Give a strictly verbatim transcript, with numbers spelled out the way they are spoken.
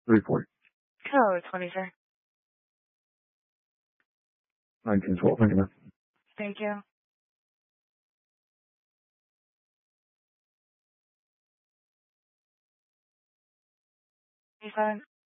Report. Hello, twenty, sir. nineteen twelve, thank you, ma'am. Thank you. Hey, fine.